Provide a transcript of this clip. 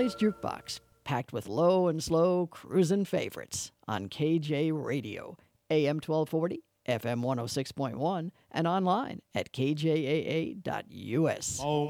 Valley's Jukebox, packed with low and slow cruisin' favorites on KJ Radio, AM 1240, FM 106.1, and online at kjaa.us.